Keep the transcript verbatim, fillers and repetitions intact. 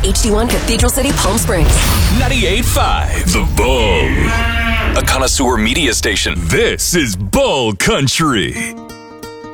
H D one Cathedral City, Palm Springs. ninety-eight point five The Bull. A connoisseur media station. This is Bull Country.